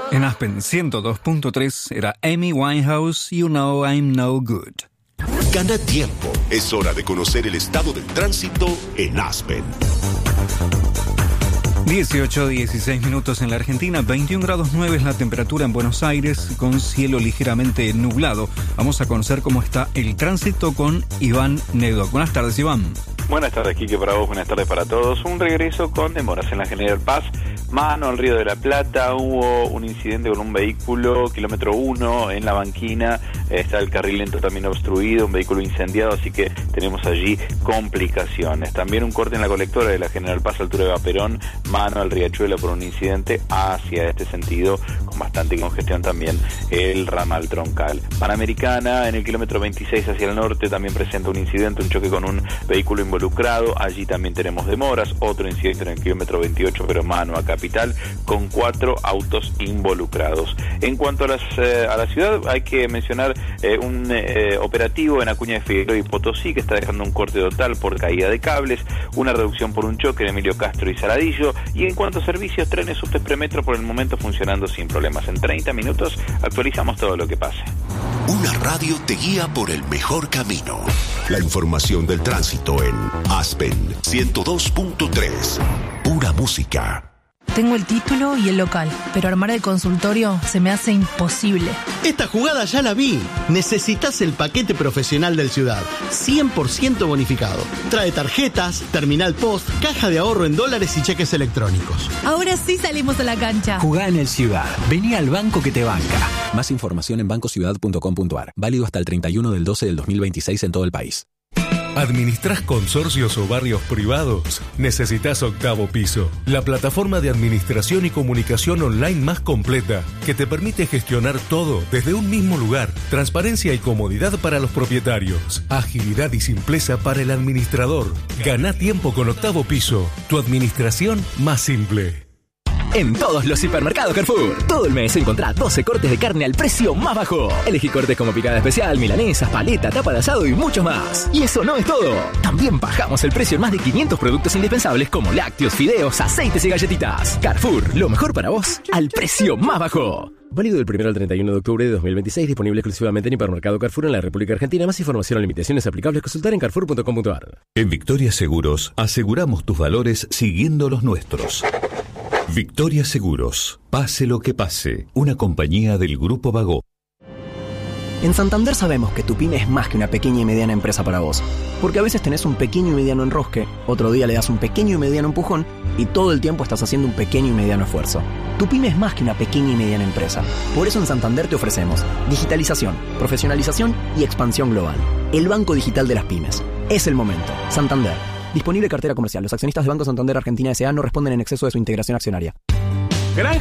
En Aspen 102.3 era Amy Winehouse, You Know I'm No Good. Gana tiempo. Es hora de conocer el estado del tránsito en Aspen. 18-16 minutos en la Argentina, 21 grados 9 es la temperatura en Buenos Aires, con cielo ligeramente nublado. Vamos a conocer cómo está el tránsito con Iván Nedo. Buenas tardes, Iván. Buenas tardes, Quique, para vos, buenas tardes para todos. Un regreso con demoras en la General Paz, mano al Río de la Plata. Hubo un incidente con un vehículo, kilómetro 1, en la banquina. Está el carril lento también obstruido, un vehículo incendiado, así que tenemos allí complicaciones. También un corte en la colectora de la General Paz, altura de Vaperón, mano al Riachuelo por un incidente hacia este sentido, con bastante congestión también el ramal troncal. Panamericana, en el kilómetro 26 hacia el norte, también presenta un incidente, un choque con un vehículo involucrado. Allí también tenemos demoras. Otro incidente en el kilómetro 28, pero mano a Capital, con 4 autos involucrados. En cuanto a la ciudad, hay que mencionar un operativo en Acuña de Figueroa y Potosí, que está dejando un corte total por caída de cables, una reducción por un choque en Emilio Castro y Saladillo. Y en cuanto a servicios, trenes, subtes, premetro, por el momento funcionando sin problemas. En 30 minutos actualizamos todo lo que pase. Una radio te guía por el mejor camino. La información del tránsito en Aspen 102.3. Pura música. Tengo el título y el local, pero armar el consultorio se me hace imposible. Esta jugada ya la vi. Necesitas el paquete profesional del Ciudad, 100% bonificado. Trae tarjetas, terminal post, caja de ahorro en dólares y cheques electrónicos. Ahora sí salimos a la cancha. Jugá en el Ciudad. Vení al banco que te banca. Más información en bancociudad.com.ar. Válido hasta el 31 del 12 del 2026 en todo el país. ¿Administrás consorcios o barrios privados? Necesitas Octavo Piso, la plataforma de administración y comunicación online más completa que te permite gestionar todo desde un mismo lugar. Transparencia y comodidad para los propietarios. Agilidad y simpleza para el administrador. Ganá tiempo con Octavo Piso, tu administración más simple. En todos los hipermercados Carrefour, todo el mes encontrá 12 cortes de carne al precio más bajo. Elegí cortes como picada especial, milanesas, paleta, tapa de asado y mucho más. Y eso no es todo. También bajamos el precio en más de 500 productos indispensables como lácteos, fideos, aceites y galletitas. Carrefour, lo mejor para vos, al precio más bajo. Válido del 1 al 31 de octubre de 2026, disponible exclusivamente en Hipermercado Carrefour en la República Argentina. Más información o limitaciones aplicables, consultar en carrefour.com.ar. En Victoria Seguros aseguramos tus valores siguiendo los nuestros. Victoria Seguros, pase lo que pase, una compañía del Grupo Vago. En Santander sabemos que tu pyme es más que una pequeña y mediana empresa para vos. Porque a veces tenés un pequeño y mediano enrosque, otro día le das un pequeño y mediano empujón y todo el tiempo estás haciendo un pequeño y mediano esfuerzo. Tu pyme es más que una pequeña y mediana empresa. Por eso en Santander te ofrecemos digitalización, profesionalización y expansión global. El banco digital de las pymes. Es el momento. Santander. Disponible cartera comercial. Los accionistas de Banco Santander Argentina S.A. no responden en exceso de su integración accionaria.